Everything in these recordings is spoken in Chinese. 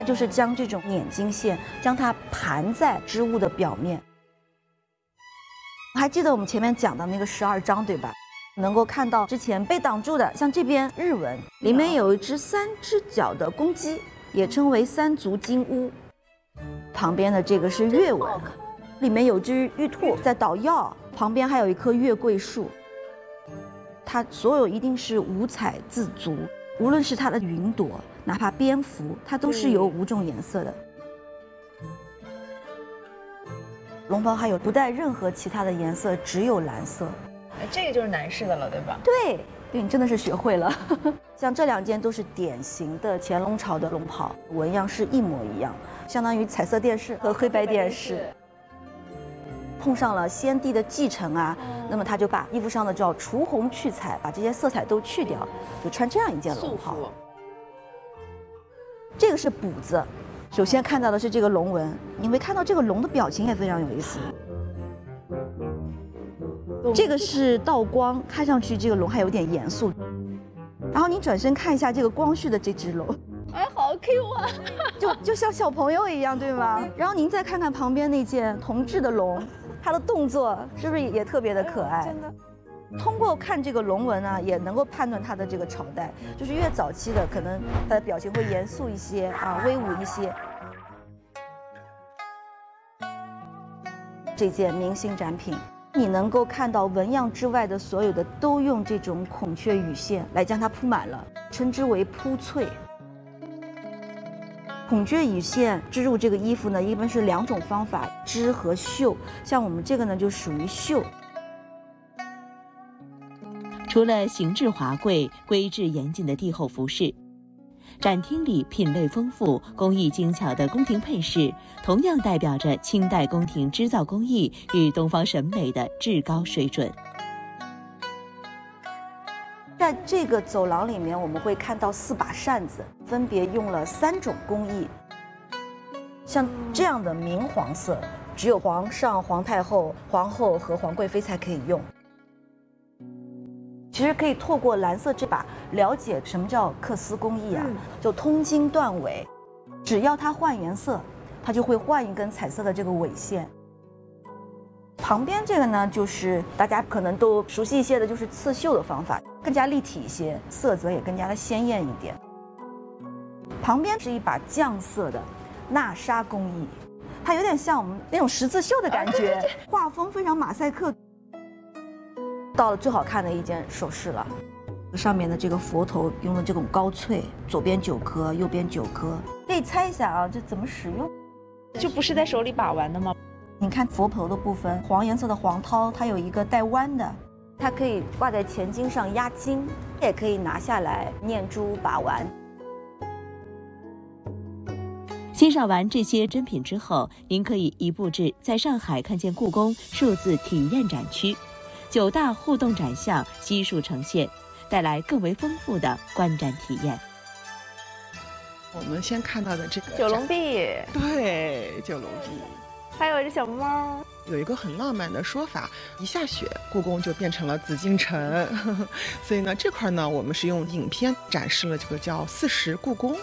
就是将这种捻金线将它盘在织物的表面。还记得我们前面讲的那个12章对吧？能够看到之前被挡住的，像这边日文里面有一只3只脚的公鸡，也称为3足金乌。旁边的这个是月文，里面有只玉兔在捣药，旁边还有一棵月桂树。它所有一定是五彩自足，无论是它的云朵，哪怕蝙蝠，它都是有5种颜色的。龙袍还有不带任何其他的颜色，只有蓝色。 这个就是男士的了，对吧？ 对，你真的是学会了。像这2件都是典型的乾隆朝的龙袍，纹样是一模一样，相当于彩色电视和黑白电视。碰上了先帝的继承啊，那么他就把衣服上的叫除红去彩，把这些色彩都去掉，就穿这样一件龙袍。这个是补子，首先看到的是这个龙纹，你会看到这个龙的表情也非常有意思。这个是倒光，看上去这个龙还有点严肃。然后你转身看一下这个光绪的这只龙， 哎，好 Q 啊， 就像小朋友一样，对吗？然后您再看看旁边那件铜制的龙，它的动作是不是也特别的可爱？真的。通过看这个龙纹啊，也能够判断它的这个朝代，就是越早期的，可能它的表情会严肃一些啊，威武一些。这件明星展品，你能够看到纹样之外的所有的都用这种孔雀羽线来将它铺满了，称之为铺翠。孔雀羽线织入这个衣服呢，一般是2种方法，织和绣。像我们这个呢，就属于绣。 除了形制华贵、规制严谨的帝后服饰，展厅里品类丰富、工艺精巧的宫廷配饰，同样代表着清代宫廷织造工艺与东方审美的至高水准。 在这个走廊里面，我们会看到4把扇子，分别用了3种工艺。像这样的明黄色，只有皇上、皇太后、皇后和皇贵妃才可以用。其实可以透过蓝色这把了解什么叫缂丝工艺啊，就通经断尾，只要它换颜色，它就会换一根彩色的这个尾线。旁边这个呢，就是大家可能都熟悉一些的，就是刺绣的方法，更加立体一些，色泽也更加的鲜艳一点。旁边是一把酱色的纳纱工艺，它有点像我们那种十字绣的感觉，画风非常马赛克。到了最好看的一件首饰了，上面的这个佛头用的这种高翠，左边9颗，右边9颗。可以猜一下啊，这怎么使用？ 就不是在手里把玩的吗？ 你看佛头的部分，黄颜色的黄涛，它有一个带弯的，它可以挂在前襟上压金，也可以拿下来念珠把玩。 欣赏完这些珍品之后，您可以移步至在上海看见故宫数字体验展区，9大互动展项悉数呈现，带来更为丰富的观展体验。 我们先看到的这个九龙壁， 对，九龙壁， 还有一只小猫。 有一个很浪漫的说法，一下雪，故宫就变成了紫禁城。所以呢，这块呢，我们是用影片展示了这个叫40故宫。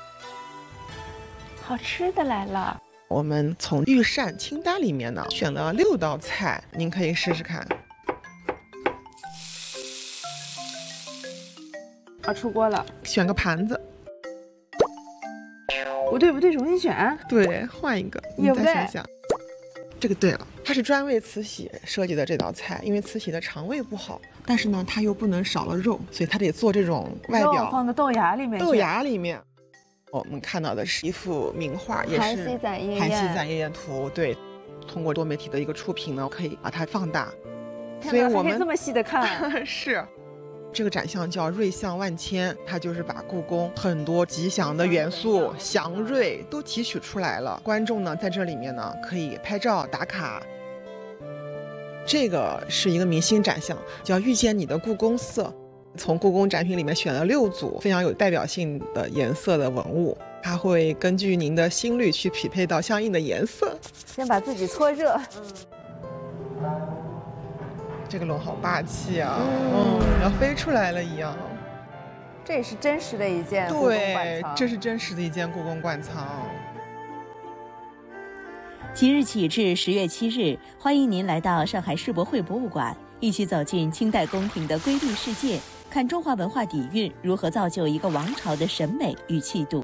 好吃的来了。 我们从御膳清单里面呢选了6道菜，您可以试试看。 出锅了， 选个盘子。 不对，重新选。 对，换一个，你再想想。这个对了，它是专为慈禧设计的这道菜，因为慈禧的肠胃不好，但是呢，它又不能少了肉，所以它得做这种外表放到豆芽里面。 豆芽里面。我们看到的是一幅名画，也是《韩熙载夜宴图》。对，通过多媒体的一个触屏呢，可以把它放大， 所以我们这么细的看。 是，这个展项叫瑞相万千，它就是把故宫很多吉祥的元素、祥瑞都提取出来了。观众呢在这里面呢可以拍照打卡。这个是一个明星展项，叫遇见你的故宫色。从故宫展品里面选了6组非常有代表性的颜色的文物，它会根据您的心率去匹配到相应的颜色。 先把自己搓热。 这个龙好霸气啊，要飞出来了一样。 这也是真实的一件故宫馆藏。 对，这是真实的一件故宫馆藏。 即日起至10月7日，欢迎您来到上海世博会博物馆，一起走进清代宫廷的瑰丽世界，看中华文化底蕴如何造就一个王朝的审美与气度。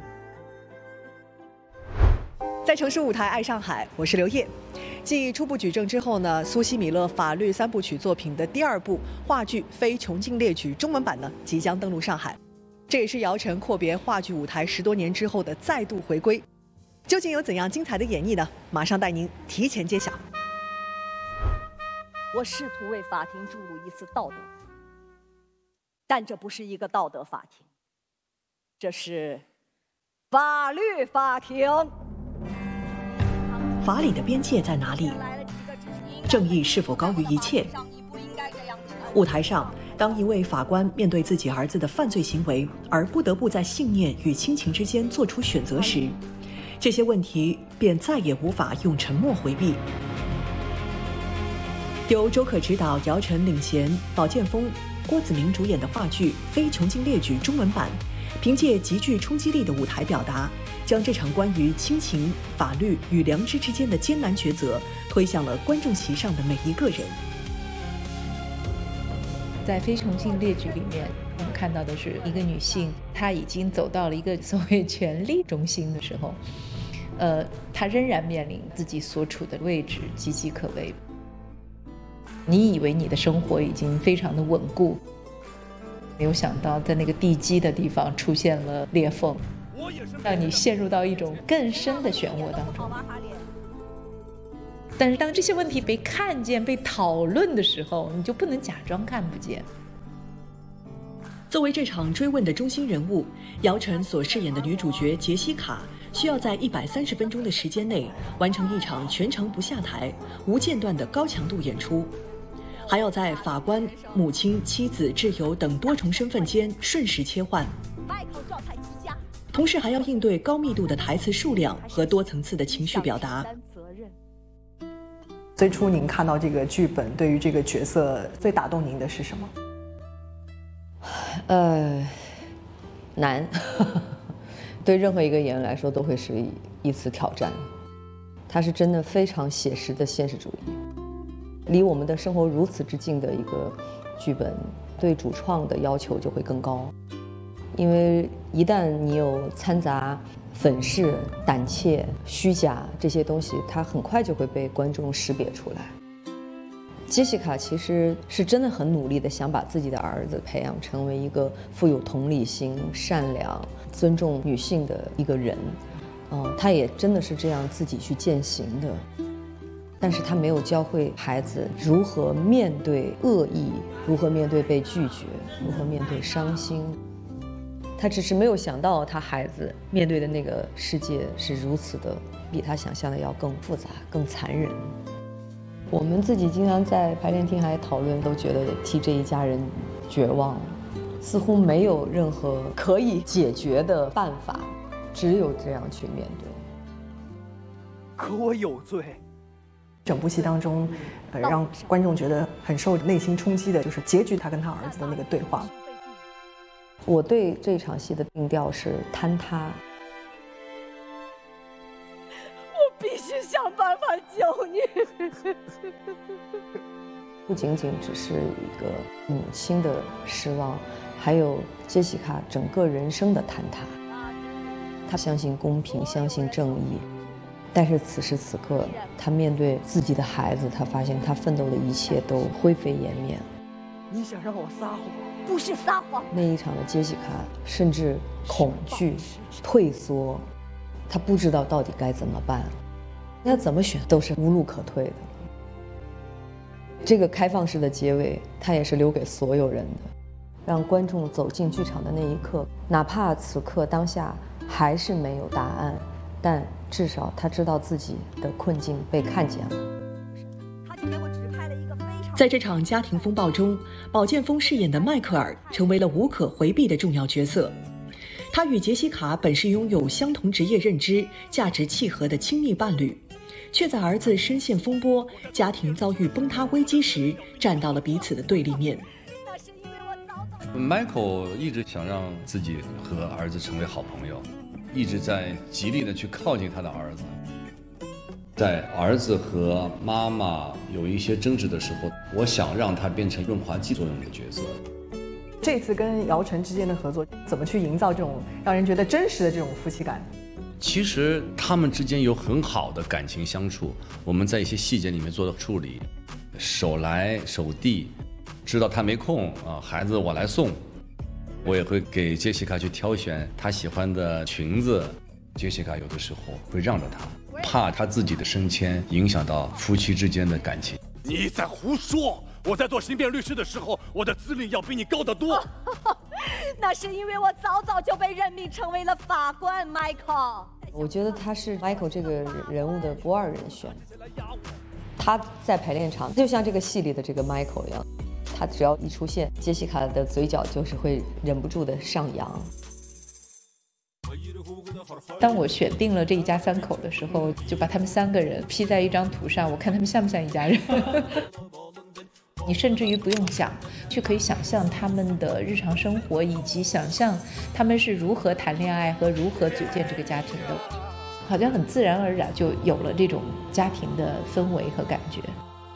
在城市舞台爱上海，我是刘烨。继初步举证之后呢，苏西米勒法律3部曲作品的第2部话剧《非穷尽列举》中文版呢即将登陆上海，这也是姚晨阔别话剧舞台10多年之后的再度回归。究竟有怎样精彩的演绎呢？马上带您提前揭晓。 我试图为法庭注入一丝道德，但这不是一个道德法庭，这是法律法庭。 法理的边界在哪里？正义是否高于一切？舞台上，当一位法官面对自己儿子的犯罪行为，而不得不在信念与亲情之间做出选择时，这些问题便再也无法用沉默回避。由周可执导、姚晨领衔、宝剑锋、郭子明主演的话剧《非穷尽列举》中文版，凭借极具冲击力的舞台表达，将这场关于亲情、法律与良知之间的艰难抉择推向了观众席上的每一个人。 在《非穷尽列举》里面，我们看到的是一个女性，她已经走到了一个所谓权力中心的时候，她仍然面临自己所处的位置岌岌可危。你以为你的生活已经非常的稳固，没有想到在那个地基的地方出现了裂缝，让你陷入到一种更深的漩涡当中。但是当这些问题被看见、被讨论的时候，你就不能假装看不见。 作为这场追问的中心人物，姚晨所饰演的女主角杰西卡需要在130分钟的时间内完成一场全程不下台、无间断的高强度演出，还要在法官、母亲、妻子、挚友等多重身份间瞬时切换，同时还要应对高密度的台词数量和多层次的情绪表达。 最初您看到这个剧本，对于这个角色最打动您的是什么？ 难，对任何一个演员来说都会是一次挑战。它是真的非常写实的现实主义，离我们的生活如此之近的一个剧本，对主创的要求就会更高。因为一旦你有掺杂粉饰、胆怯、虚假这些东西，它很快就会被观众识别出来。杰西卡其实是真的很努力的想把自己的儿子培养成为一个富有同理心、善良、尊重女性的一个人，他也真的是这样自己去践行的。但是他没有教会孩子如何面对恶意，如何面对被拒绝，如何面对伤心。他只是没有想到他孩子面对的那个世界是如此的，比他想象的要更复杂、更残忍。我们自己经常在排练厅还讨论，都觉得替这一家人绝望，似乎没有任何可以解决的办法，只有这样去面对。 可我有罪。 整部戏当中，让观众觉得很受内心冲击的，就是结局他跟他儿子的那个对话。 我对这场戏的定调是坍塌。 我必须想办法救你。 不仅仅只是一个母亲的失望，还有杰西卡整个人生的坍塌。她相信公平，相信正义，但是此时此刻，她面对自己的孩子，她发现她奋斗的一切都灰飞烟灭。 你想让我撒谎？ 不是撒谎。 那一场的杰西卡甚至恐惧、退缩，她不知道到底该怎么办，她怎么选都是无路可退的。这个开放式的结尾，它也是留给所有人的，让观众走进剧场的那一刻，哪怕此刻当下还是没有答案，但至少他知道自己的困境被看见了。 在这场家庭风暴中，宝剑锋饰演的迈克尔成为了无可回避的重要角色。他与杰西卡本是拥有相同职业认知、价值契合的亲密伴侣，却在儿子深陷风波、家庭遭遇崩塌危机时，站到了彼此的对立面。 Michael 一直想让自己和儿子成为好朋友，一直在极力的去靠近他的儿子。在儿子和妈妈有一些争执的时候，我想让他变成润滑剂作用的角色。 这次跟姚晨之间的合作，怎么去营造这种让人觉得真实的这种夫妻感？ 其实他们之间有很好的感情相处，我们在一些细节里面做的处理，手来手递，知道他没空啊，孩子我来送，我也会给杰西卡去挑选她喜欢的裙子，杰西卡有的时候会让着他，怕他自己的升迁影响到夫妻之间的感情。 你在胡说！我在做刑辩律师的时候，我的资历要比你高得多。 那是因为我早就被任命成为了法官 ，Michael。 我觉得他是 Michael 这个人物的不二人选。他在排练场就像这个戏里的这个 Michael 一样，他只要一出现，杰西卡的嘴角就是会忍不住的上扬。 当我选定了这一家3口的时候，就把他们3个人 P 在一张图上，我看他们像不像一家人。你甚至于不用想，就可以想象他们的日常生活，以及想象他们是如何谈恋爱和如何组建这个家庭的，好像很自然而然就有了这种家庭的氛围和感觉。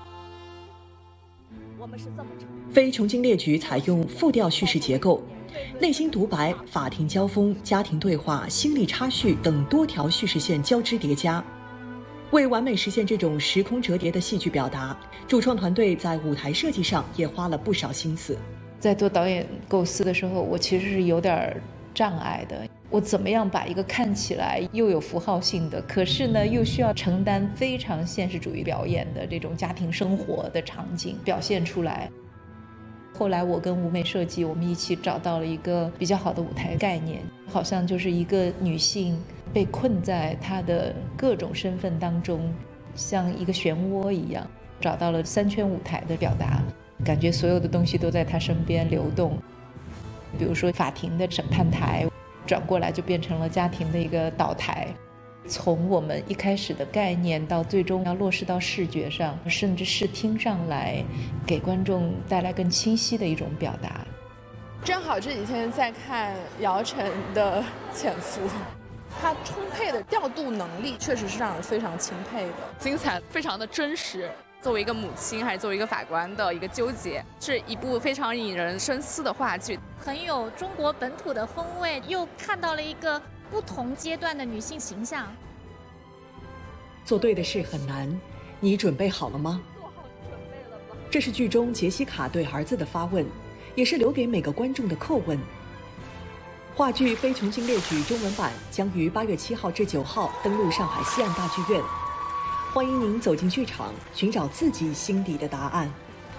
非穷经列举采用复调叙事结构，内心独白、法庭交锋、家庭对话、心理插叙等多条叙事线交织叠加。为完美实现这种时空折叠的戏剧表达，主创团队在舞台设计上也花了不少心思。 在做导演构思的时候，我其实是有点障碍的。我怎么样把一个看起来又有符号性的，可是呢又需要承担非常现实主义表演的这种家庭生活的场景表现出来？后来我跟舞美设计，我们一起找到了一个比较好的舞台概念，好像就是一个女性被困在她的各种身份当中，像一个漩涡一样，找到了3圈舞台的表达，感觉所有的东西都在她身边流动。比如说法庭的审判台，转过来就变成了家庭的一个岛台。从我们一开始的概念到最终要落实到视觉上，甚至视听上来，给观众带来更清晰的一种表达。 正好这几天在看姚晨的《潜伏》，她充沛的调度能力确实是让人非常钦佩的， 精彩，非常的真实。作为一个母亲还是作为一个法官的一个纠结，是一部非常引人深思的话剧， 很有中国本土的风味，又看到了一个不同阶段的女性形象。 做对的事很难，你准备好了吗？这是剧中杰西卡对儿子的发问，也是留给每个观众的叩问。话剧《非穷尽列举》中文版将于8月7号至9号登陆上海西岸大剧院，欢迎您走进剧场，寻找自己心底的答案。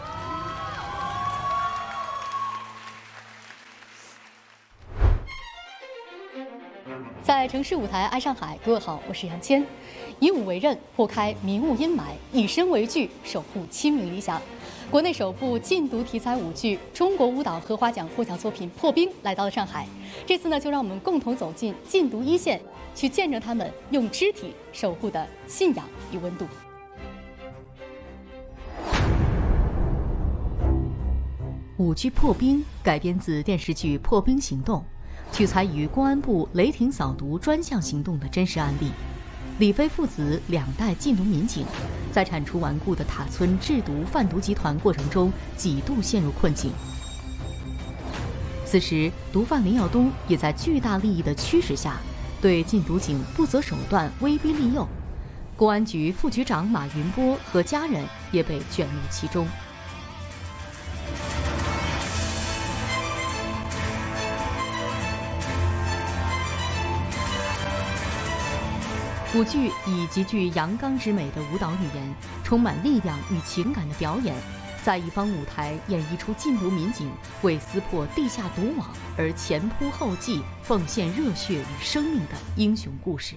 在城市舞台爱上海，各位好，我是杨谦。以武为刃，破开迷雾阴霾；以身为剧，守护亲民理想。国内首部禁毒题材舞剧，中国舞蹈荷花奖获奖作品《破冰》来到了上海。这次呢，就让我们共同走进禁毒一线，去见证他们用肢体守护的信仰与温度。舞剧《破冰》改编自电视剧《破冰行动》，取材于公安部雷霆扫毒专项行动的真实案例。李飞父子2代禁毒民警，在铲除顽固的塔村制毒贩毒集团过程中，几度陷入困境。此时，毒贩林耀东也在巨大利益的驱使下，对禁毒警不择手段威逼利诱。公安局副局长马云波和家人也被卷入其中。舞剧以极具阳刚之美的舞蹈语言，充满力量与情感的表演，在一方舞台演绎出禁毒民警为撕破地下毒网而前仆后继、奉献热血与生命的英雄故事。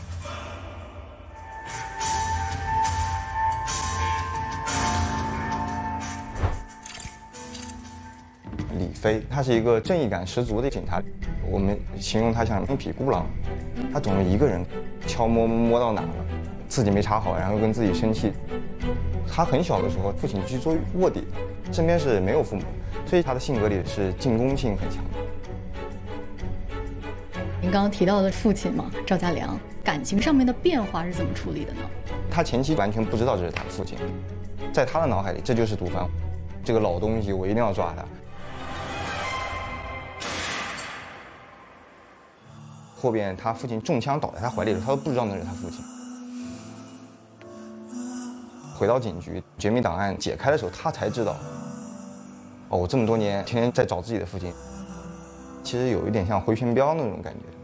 李飞，他是一个正义感十足的警察，我们形容他像一匹孤狼，他总是一个人悄摸摸到哪了，自己没查好，然后跟自己生气， 他很小的时候，父亲去做卧底，身边是没有父母，所以他的性格里是进攻性很强的。 您刚刚提到的父亲嘛，赵家良，感情上面的变化是怎么处理的呢？ 他前期完全不知道这是他的父亲，在他的脑海里这就是毒贩，这个老东西我一定要抓他。后边他父亲中枪倒在他怀里的时候，他都不知道那是他父亲。回到警局，绝密档案解开的时候，他才知道，哦，我这么多年天天在找自己的父亲，其实有一点像回旋镖那种感觉。